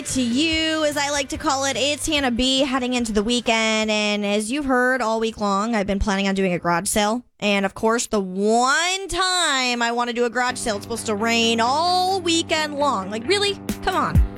to you, as I like to call it. It's Hannah B heading into the weekend. And as you've heard all week long, I've been planning on doing a garage sale. And of course, the one time I want to do a garage sale, it's supposed to rain all weekend long. Like, really? Come on.